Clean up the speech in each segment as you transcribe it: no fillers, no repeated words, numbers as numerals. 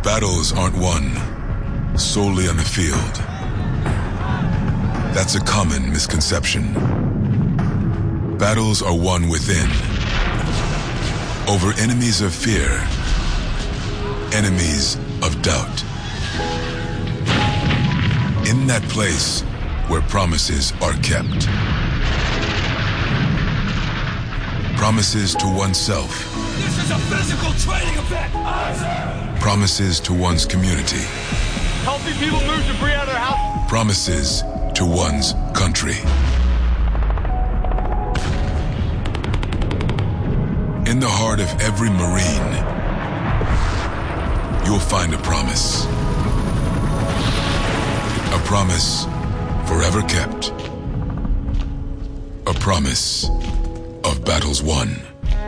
Battles aren't won solely on the field. That's a common misconception. Battles are won within, over enemies of fear, enemies of doubt. In that place where promises are kept. Promises to oneself. This is a physical training event! Promises to one's community. Healthy people move debris out of their house. Promises to one's country. In the heart of every Marine, you'll find a promise. A promise forever kept. A promise of battles won.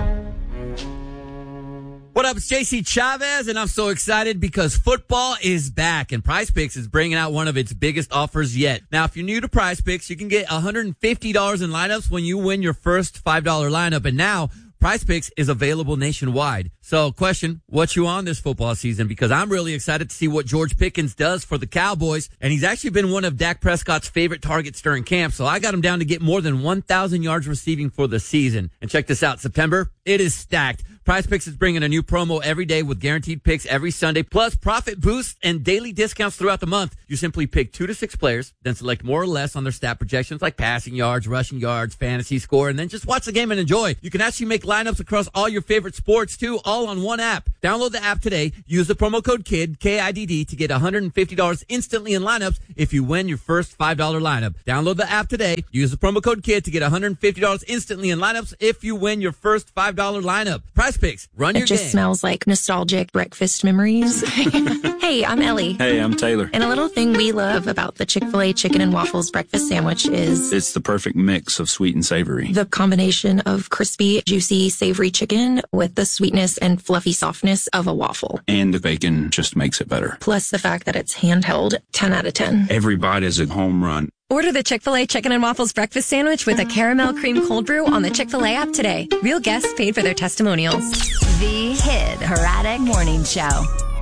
What up, it's JC Chavez, and I'm so excited because football is back, and PrizePicks is bringing out one of its biggest offers yet. Now, if you're new to PrizePicks, you can get $150 in lineups when you win your first $5 lineup, and now PrizePicks is available nationwide. So, question, what you on this football season? Because I'm really excited to see what George Pickens does for the Cowboys, and he's actually been one of Dak Prescott's favorite targets during camp, so I got him down to get more than 1,000 yards receiving for the season. And check this out, September, it is stacked. PrizePicks is bringing a new promo every day with guaranteed picks every Sunday, plus profit boosts and daily discounts throughout the month. You simply pick 2 to 6 players, then select more or less on their stat projections like passing yards, rushing yards, fantasy score, and then just watch the game and enjoy. You can actually make lineups across all your favorite sports too, all on one app. Download the app today. Use the promo code KIDD, K-I-D-D, to get $150 instantly in lineups if you win your first $5 lineup. Download the app today. Use the promo code KIDD to get $150 instantly in lineups if you win your first $5 lineup. PrizePicks, run your game. It just smells like nostalgic breakfast memories. Hey, I'm Ellie. Hey, I'm Taylor. And a little thing we love about the Chick-fil-A Chicken and Waffles breakfast sandwich is It's the perfect mix of sweet and savory. the combination of crispy, juicy, savory chicken with the sweetness and fluffy softness of a waffle. And the bacon just makes it better. Plus the fact that it's handheld, 10 out of 10. Every bite is a home run. Order the Chick-fil-A Chicken and Waffles breakfast sandwich with a caramel cream cold brew on the Chick-fil-A app today. Real guests paid for their testimonials. The Kid Herodic Morning Show.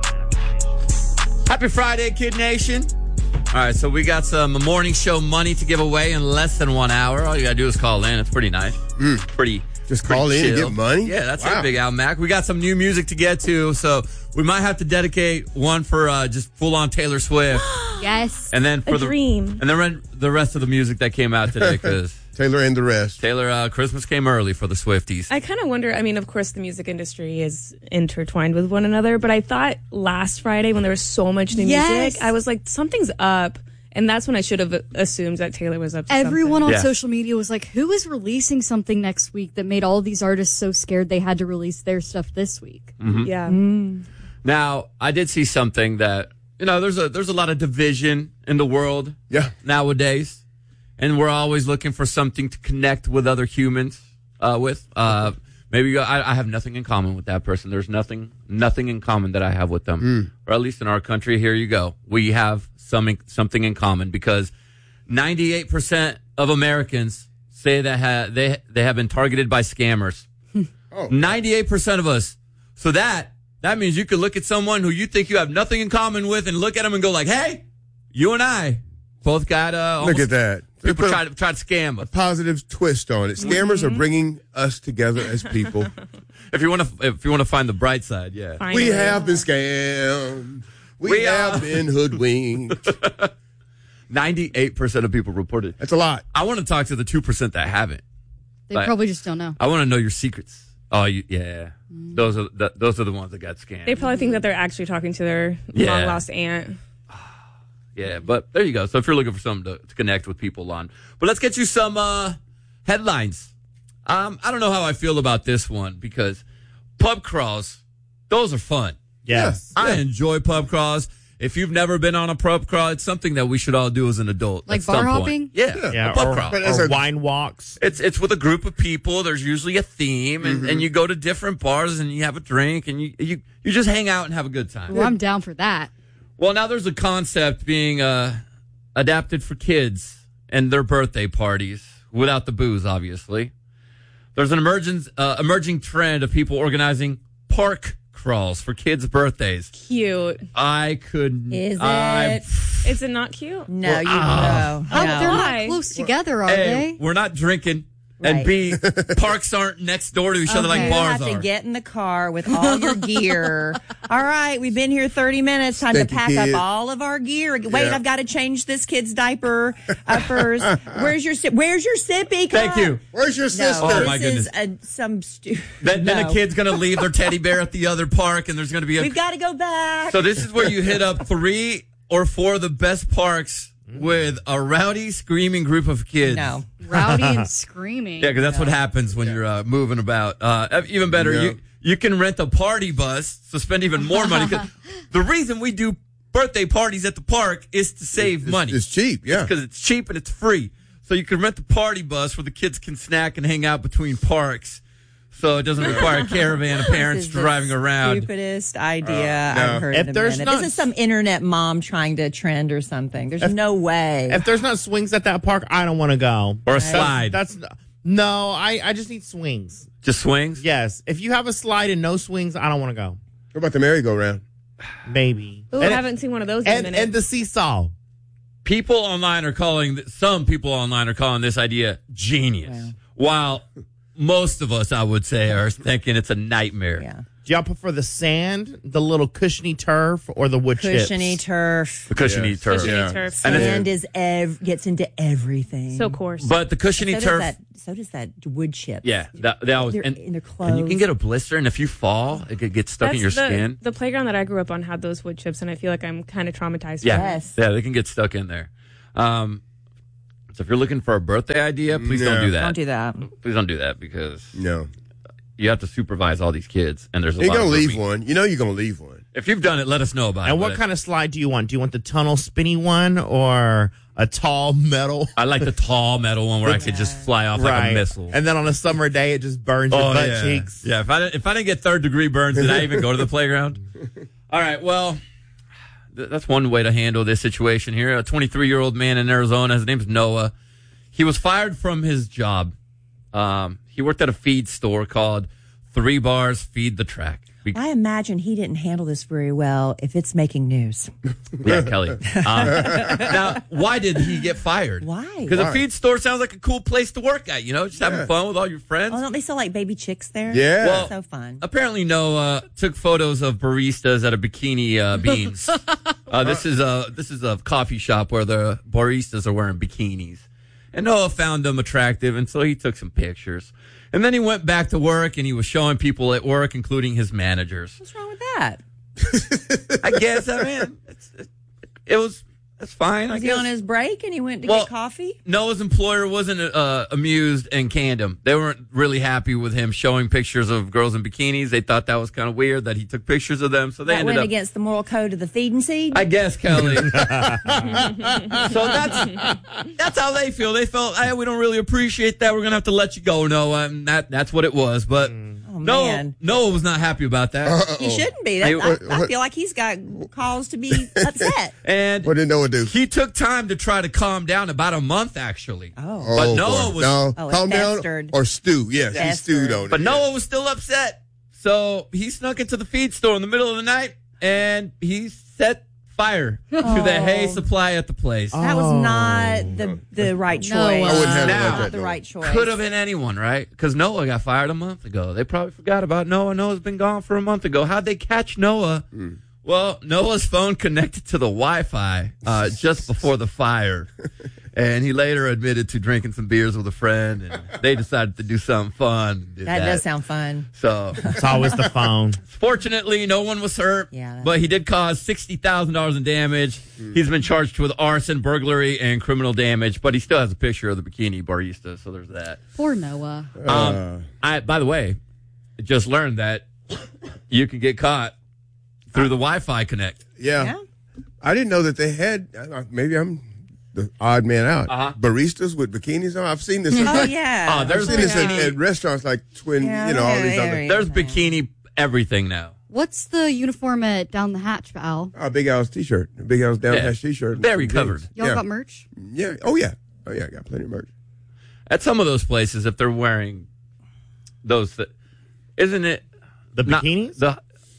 Happy Friday, Kid Nation. All right, so we got some morning show money to give away in less than 1 hour. All you got to do is call in. It's pretty nice. Just call in and chill. get money? Yeah, that's Wow. it, Big Al Mac. We got some new music to get to, so we might have to dedicate one for just full-on Taylor Swift. Yes. And then for dream. And then the rest of the music that came out today, because Taylor and the rest. Taylor, Christmas came early for the Swifties. I kind of wonder, I mean, of course, the music industry is intertwined with one another, but I thought last Friday when there was so much new music, I was like, something's up. And that's when I should have assumed that Taylor was up to Everyone something. on social media was like, who is releasing something next week that made all these artists so scared they had to release their stuff this week? Mhm. Yeah. Now, I did see something that, there's a lot of division in the world nowadays. And we're always looking for something to connect with other humans with. Maybe I have nothing in common with that person. There's nothing in common that I have with them. Or at least in our country, here you go. We have something in common because 98% of Americans say that they have been targeted by scammers. 98% of us. So that means you could look at someone who you think you have nothing in common with and look at them and go like, hey, you and I both got Look at that. People try to scam us. A positive twist on it. Scammers are bringing us together as people. If you want to find the bright side, yeah. We have been scammed. We have been hoodwinked. 98% of people reported. That's a lot. I want to talk to the 2% that haven't. They probably just don't know. I want to know your secrets. Oh, yeah. Those are the ones that got scammed. They probably think that they're actually talking to their long lost aunt. Yeah, but there you go. So if you're looking for something to connect with people on. But let's get you some headlines. I don't know how I feel about this one because pub crawls, those are fun. Yes. I enjoy pub crawls. If you've never been on a pub crawl, it's something that we should all do as an adult. Like at some bar point. hopping? Yeah, a pub crawl. Or wine walks. It's with a group of people. There's usually a theme, and you go to different bars and you have a drink, and you just hang out and have a good time. Well, I'm down for that. Well, now there's a concept being adapted for kids and their birthday parties without the booze, obviously. There's an emerging trend of people organizing park crawls for kids' birthdays. Cute. I couldn't. Is it? Is it not cute? No, you know. How they're Why? not close together, are A, they? we're not drinking. Right. And B, parks aren't next door to each other like You bars have to are. get in the car with all your gear. All right, we've been here 30 minutes. Time to Stinky pack kid. up all of our gear. Wait, Yeah. I've got to change this kid's diaper first. Where's your sippy cup? Thank you. Where's your sister? Oh, my This is some Then no. the kid's going to leave their teddy bear at the other park, and there's going to be a. We've got to go back. So this is where you hit up 3 or 4 of the best parks with a rowdy, screaming group of kids. No. Rowdy and screaming. Yeah, because that's what happens when you're moving about. Even better, Yeah. you can rent a party bus, so spend even more money. 'Cause the reason we do birthday parties at the park is to save money. It's cheap, yeah. Because it's cheap and it's free. So you can rent the party bus where the kids can snack and hang out between parks. So it doesn't require a caravan of parents This is driving the around. Stupidest idea no. I've heard If in a there's minute. not- This is some internet mom trying to trend or something. There's no way. If there's not swings at that park, I don't want to go. Or a slide. That's no. I just need swings. Just swings? Yes. If you have a slide and no swings, I don't want to go. What about the merry-go-round? Maybe. Ooh, I haven't seen one of those in a minute. And the seesaw. People online are calling, some people online are calling this idea genius. While most of us, I would say, are thinking it's a nightmare. Yeah. Do y'all prefer the sand, the little cushiony turf, or the wood Cushiony chips? turf. The cushiony Yes. turf. Cushiony Yeah. turf. And Sand gets into everything. So coarse. But the cushiony turf. So does that wood chip. Yeah, they always, They're and in their and you clothes. can get a blister, and if you fall, it could get stuck in your skin. The playground that I grew up on had those wood chips, and I feel like I'm kind of traumatized. Yeah, from it. Yes. yeah, they can get stuck in there. So if you're looking for a birthday idea, please don't No. do that. Don't do that. Please don't do that because No. you have to supervise all these kids, and there's a You're lot going to of leave grouping. one. You know you're going to leave one. If you've done it, let us know about it. And what kind of slide do you want? Do you want the tunnel spinny one or a tall metal? I like the tall metal one where I could just fly off like a missile. And then on a summer day, it just burns your butt yeah. cheeks. Yeah, if I didn't get 3rd-degree burns, did I even go to the playground? All right, well, that's one way to handle this situation here. A 23-year-old man in Arizona, his name's Noah. He was fired from his job. He worked at a feed store called 3 Bars Feed the Track. I imagine he didn't handle this very well if it's making news. Yeah, Kelly. Now, why did he get fired? Why? Because a feed store sounds like a cool place to work at, just having fun with all your friends. Oh, don't they sell like baby chicks there? Yeah. Well, So fun. Apparently, Noah took photos of baristas at a Bikini Beans. This is a coffee shop where the baristas are wearing bikinis, and Noah found them attractive, and so he took some pictures. And then he went back to work, and he was showing people at work, including his managers. What's wrong with that? I guess. I mean, it's fine. I Was he guess. on his break and he went to Well, get coffee? Noah's employer wasn't amused and canned him. They weren't really happy with him showing pictures of girls in bikinis. They thought that was kind of weird that he took pictures of them. So they That ended went up. against the moral code of the feed and seed? I guess, Kelly. So that's how they feel. They felt, hey, we don't really appreciate that. We're gonna have to let you go, Noah. And that's what it was. But man. Noah was not happy about that. He shouldn't be. Hey, I feel like he's got cause to be upset. And What did Noah do? he took time to try to calm down, about a month actually. Oh. But Noah boy. was No, Oh, it calm down festered. or stew. Yes, he Festered. stewed on it. But Noah was still upset. So he snuck into the feed store in the middle of the night and he set fire to the hay supply at the place. That was not the right choice. I I wouldn't have it Now- like that. the Noah. right choice. Could have been anyone, right? Because Noah got fired a month ago. They probably forgot about Noah. Noah's been gone for a month ago. How'd they catch Noah? Well, Noah's phone connected to the Wi-Fi just before the fire. And he later admitted to drinking some beers with a friend, and they decided to do something fun. Did That does sound fun. So, It's always the phone. fortunately, no one was hurt. Yeah, but he did cause $60,000 in damage. He's been charged with arson, burglary, and criminal damage. But he still has a picture of the bikini barista, so there's that. Poor Noah. By the way, I just learned that you can get caught through the Wi-Fi Connect. Yeah. I didn't know that they had, maybe I'm the odd man out, baristas with bikinis on. I've seen this. Oh, yeah. Oh, there's I've seen this bikini. at restaurants like Twin, Yeah, all these yeah, other. yeah. There's bikini everything now. What's the uniform at Down the Hatch, Val? Big Al's t-shirt. Big Al's down Yeah. hatch t-shirt. Very Jeans. covered. Y'all Yeah. got merch? Yeah. Oh, yeah. I got plenty of merch. At some of those places, if they're wearing those, isn't it The not- bikinis?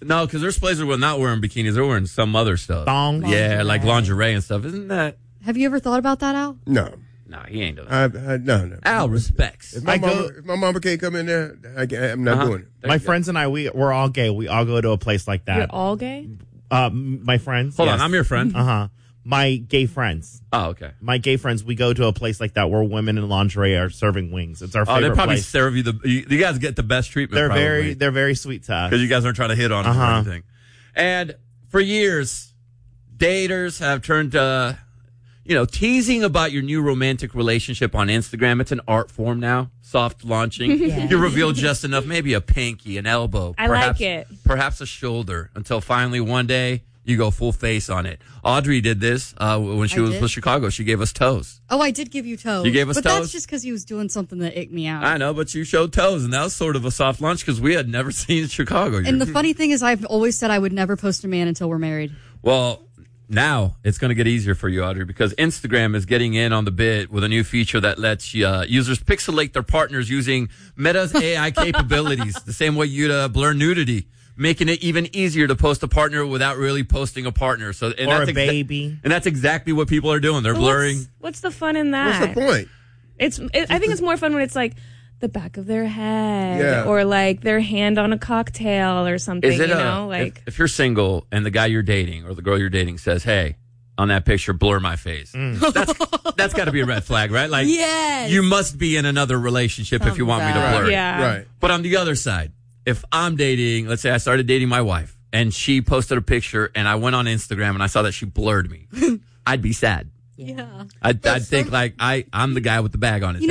No, because there's places where not wearing bikinis. They're wearing some other stuff. Thong? Yeah, like lingerie and stuff. Isn't that? Have you ever thought about that, Al? No. No, he ain't doing that. No. Al respects. If my mama can't come in there, I'm not doing it. My friends and I, we're all gay. We all go to a place like that. You're all gay? My friends. Hold on, I'm your friend. My gay friends. Oh, okay. My gay friends, we go to a place like that where women in lingerie are serving wings. It's our favorite they probably place. serve you you guys get the best treatment. They're very sweet to us. Because you guys aren't trying to hit on them or anything. And for years, daters have turned to, teasing about your new romantic relationship on Instagram. It's an art form now. Soft launching. You reveal just enough, maybe a pinky, an elbow. I like it. Perhaps a shoulder, until finally one day you go full face on it. Audrey did this when she was with Chicago. She gave us toes. Oh, I did give you toes. You gave us toes? toes? But that's just because he was doing something that icked me out. I know, but you showed toes, and that was sort of a soft launch because we had never seen Chicago. And the funny thing is, I've always said I would never post a man until we're married. Well, now it's going to get easier for you, Audrey, because Instagram is getting in on the bit with a new feature that lets users pixelate their partners using Meta's AI capabilities, the same way you'd blur nudity, making it even easier to post a partner without really posting a partner. Or a baby. And that's exactly what people are doing. They're blurring. What's the fun in that? What's the point? I think it's more fun when it's like the back of their head or like their hand on a cocktail or something, if you're single and the guy you're dating or the girl you're dating says, hey, on that picture, blur my face. That's got to be a red flag, right? Like, yes. You must be in another relationship if you want me to blur it. Yeah. Right. But on the other side, if I'm dating, let's say I started dating my wife and she posted a picture and I went on Instagram and I saw that she blurred me, I'd be sad. Yeah. I'd think like I'm the guy with the bag on his head.